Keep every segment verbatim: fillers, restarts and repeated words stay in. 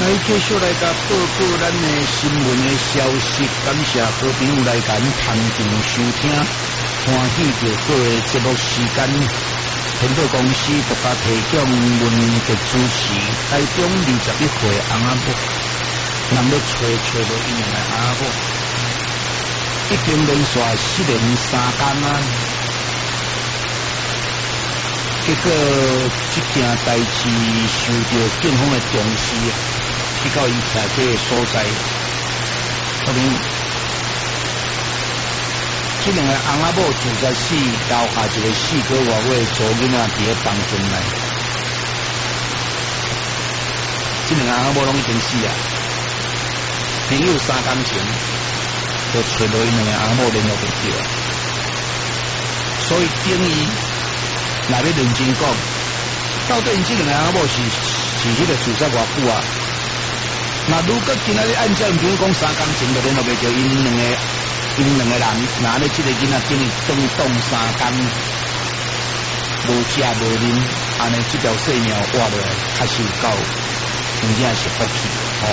来继续来甲报告咱的新闻的消息，感谢好朋友来甲咱同场收听，欢喜着各个节目时间。天宝公司独家提供文的主持，台中二十一岁翁仔某，人要找找到伊两个翁仔某，已經連續四連三天啊！結果這件代志受到警方的重視。去到伊徛這個所在，可能這兩個翁仔某自殺死，留下一個四個月尾做囡仔佇咧房間內。這兩個翁仔某攏已經死啊！朋友三天前就找到伊兩個翁仔某聯絡不到，所以等於來要認真講，到底這兩個翁仔某是是迄個自殺偌久啊？那如果今仔日按照比如講三工前就聯絡袂到因兩個，因兩個人拿咧這個囡仔等於斷凍三工，無食無啉，安尼這條性命活落來，確實有夠，真正是福氣哦。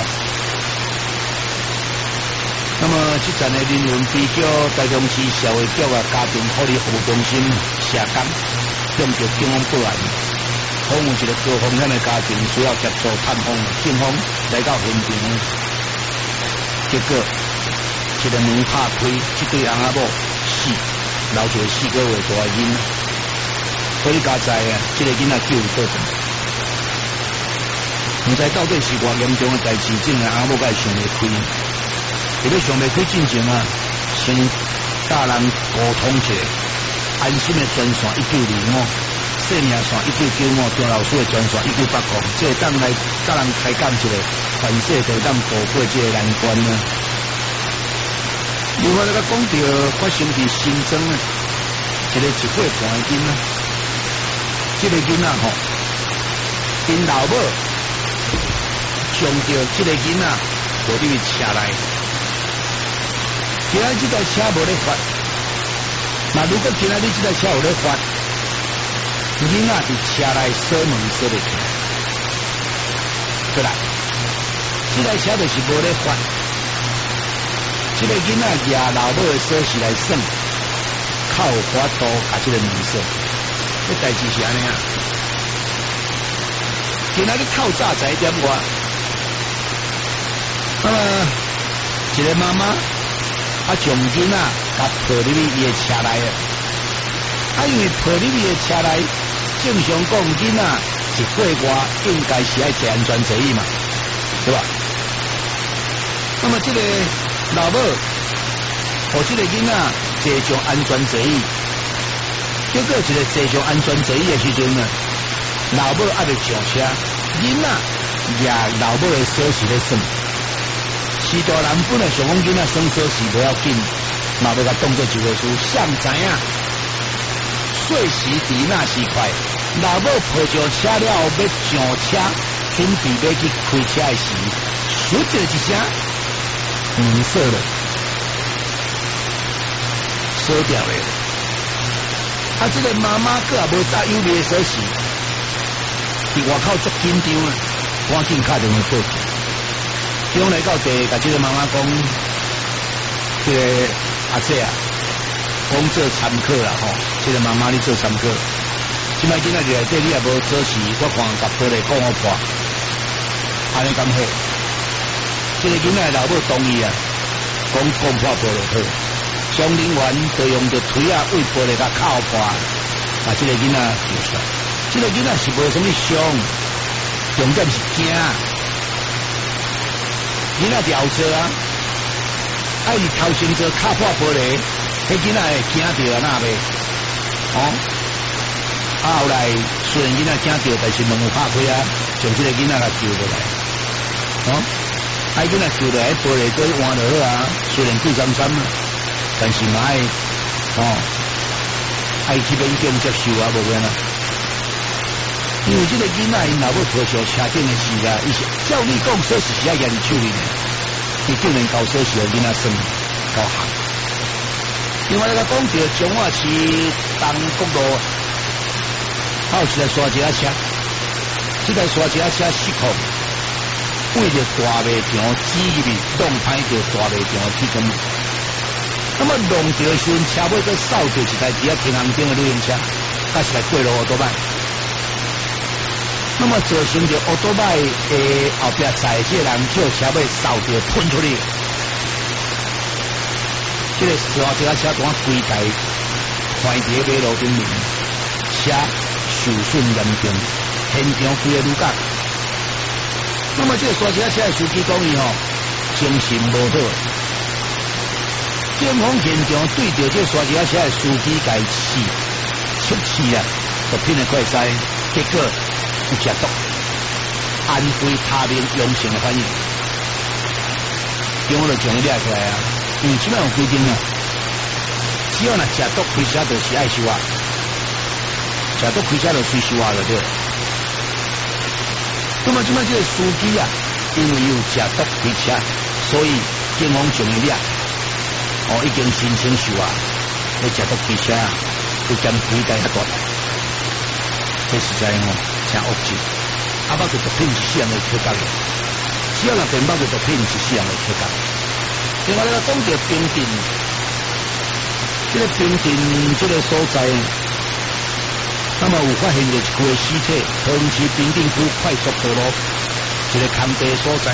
那麼這站的人員比較台中市社會局啊家庭福利服務中心社工，向着警方報案。可能有一個高風險的家庭需要協助探訪，警方來到現場，結果一個門拍開，這對翁仔某死，留一個四個月大的囡仔。所以加在啊，這個囡仔救倒轉，唔知到底是偌嚴重的代志，這兩個翁仔某該想袂開。如果想袂開進前啊，先甲人溝通一下，安心的專線一九二五。生命線一九九五，張老師的專線一九八五，這個當來甲人開講一個，凡事就當度過這個難關啊。另外，咱講到發生佇新莊啊，一個一歲半的囡仔，這個囡仔吼，因老母將着這個囡仔坐入去車內，今仔這台車無咧發，那如果今仔日這台車有咧發，囡仔佇車內鎖門鎖袂起，對啦，這台車就是無咧發，這個囡仔舉老母的鎖匙來耍，較有法度把這個門鎖。這代志是安尼啊，今仔日透早十一點外，那麼一個媽媽啊將囡仔甲抱入去伊的車內啊，啊因為抱入去的車內。正常講，囡仔一歲外應該是愛坐安全座椅嘛，對吧？那麼這個老母和這個囡仔坐上安全座椅，結果一個坐上安全座椅的時陣呢，老母還沒上車，囡仔也老母的鎖匙在耍。是大人本來想講囡仔耍鎖匙不要緊，嘛要甲當作一回事，誰知影？歲時在那時快，老母抱着車了後要上車，準備要去開車的時，咻的一聲，門鎖了，鎖掉了。啊，這個媽媽閣也無帶有買鎖匙，喺外口足緊張啊，趕緊打電話報警。警方來到地，甲這個媽媽講，這個阿姐啊。講做參考啦吼，這個媽媽你做參考。即擺囡仔入來底你也無鎖匙，我看甲玻璃講我破，安尼咁好。這個囡仔老母同意啊，講講破玻璃好。相鄰員就用着腿啊為玻璃甲敲破，啊，這個囡仔救出來。這個囡仔是無什麼傷，重點是驚。囡仔調車啊，愛你頭前就敲破玻璃。迄囡仔會驚到啊，那袂哦，啊後來雖然囡仔驚到，但是門有拍開啊，將這個囡仔給救落來，哦，啊囡仔救落來，玻璃都換落好啊，雖然貴三三啊，但是嘛愛哦，愛去免經接受啊，無免啊，因為這個囡仔因老母抱上車頂的時啊，伊是照你講鎖匙是要嚴處理的，伊竟然搞鎖匙嘅囡仔算搞行。另外一個講到彰化市東國路，還有一台沙石車，這台沙石車失控， 为着大卖场挤入去，弄歹着大卖场去根。那么弄着的时阵，车尾都扫着一台伫遐停红灯的旅行车，甲是来过路奥多麦。那么造成着奥多麦诶后壁载这个人叫车尾扫着喷出去，这个大这个车单规台坏伫马路顶面，车受损严重，现场规个旅角。那么这个大这个车的司机讲伊吼精神无好，警方现场对着这个大这个车的司机甲伊气出气啊，就拼了快塞，结果。有食毒，安非他命阳性的反应，中我就将伊抓出来啊！因为即摆有规定啊，只要若食毒开车就是爱收啊，食毒开车就随收啊就对。那么即摆这个司机啊，因为有食毒开车，所以警方将伊抓，哦已经申请收啊，你食毒开车啊，有兼规台较大，这实在哦。真恶质，啊，包括毒品是四样的缺角的，只要若变包括毒品是四样的缺角。另外咧讲到冰镇，这个冰镇这个所在，那么有发现着一具的尸体，桃园市冰镇区快速道路一个空地所在。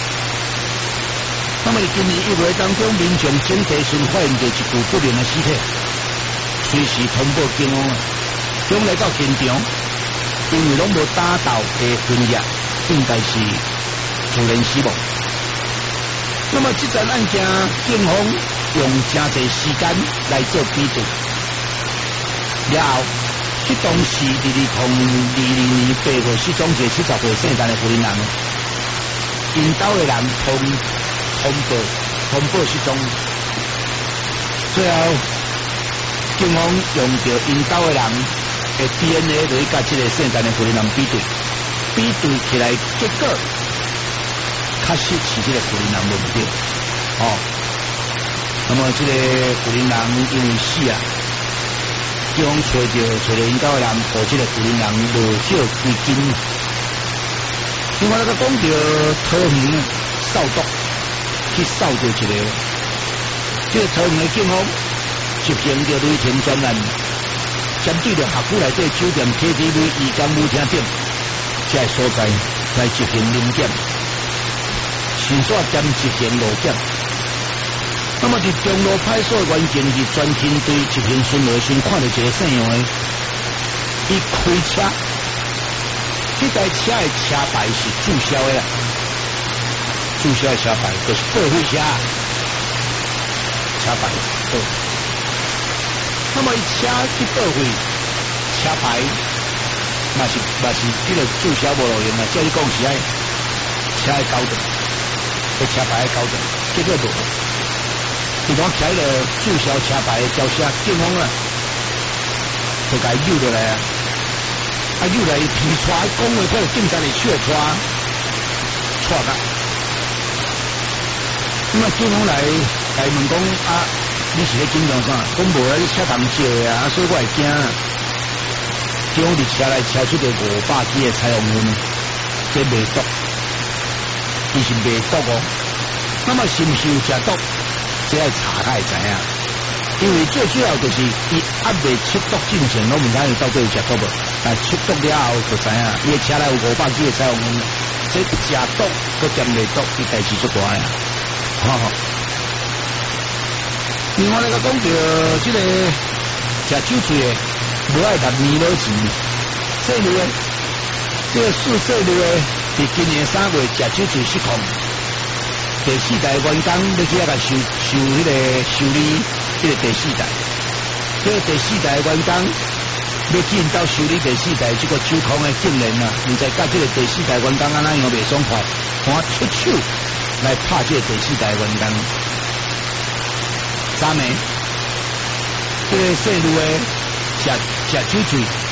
那么今年一月当中，民众检查时发现着一具不明的尸体，随时通报警方啊，警方来到现场。因为拢无打斗的分野，应该是自然死亡。那么这桩案件，警方用真侪时间来做比对，了后，去当时二零零二年八月失踪一个七十岁姓陈的妇人人，因兜的人通通报通报失踪，最后警方用着因兜的人。诶 D N A 就去甲即个姓陈的妇人人比对，比对起来结果确实是即个妇人人无对，哦。那么即个妇人人因为死啊，警方找着找着因兜的人，和即个妇人人无少归金。另外那个讲到桃园扫毒，去扫着一个，即、这个桃园的警方执行着雷霆专案。针对着辖区内底酒店、K T V、渔港、舞厅等这个所在来执行临检，迅速兼执行路检。那么伫中路派出所员警是专勤队执行巡逻时，看到一个姓杨的，伊开车，这台车的车牌是注销的啦，注销的车牌就是报废车，车牌报。那么伊车去报废，车牌嘛是嘛是这个注销无路用啊，照你讲是爱车的高度，个车牌的高度，结果无，伊讲开了注销车牌的交车，警方啊就甲伊揪落来啊，啊揪来皮带讲话，迄个警察来出来抓，抓甲，那么警方来来问讲啊。你是咧紧张啥？讲无啊，你车同借啊，所以我会惊。警方伫车内查出着五百支的彩虹烟，这卖毒，伊是卖毒哦。那么是毋是有食毒？这要查才会知影。因为最主要就是伊还未出毒进前，我问他伊到底有食毒无？但出毒了后就知影，伊的车内有五百支的彩虹烟，这食毒搁兼卖毒，伊代志足大呀。好好。另外咧，个讲到即个食酒醉的，无爱拿面老钱，细路的，这个四细路的，伫今年三月食酒醉失控，第四代员工要去遐个修修迄个修理，这个第四代，这个第四代员工要进到修理第四代这个酒矿的竟然啊，唔知甲这个第四代员工安怎样袂爽快，我出手来拍这个第四代员工。三暝，这个细路的食食酒醉，